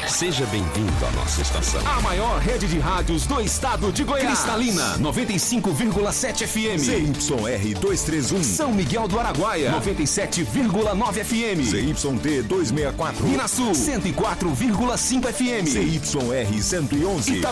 Seja bem-vindo à nossa estação. A maior rede de rádios do estado de Goiás. Cristalina, 95,7 FM. ZYR 231. São Miguel do Araguaia, 97,9 FM. ZYD 264. Minas Sul, 104,5 FM. ZYR 111.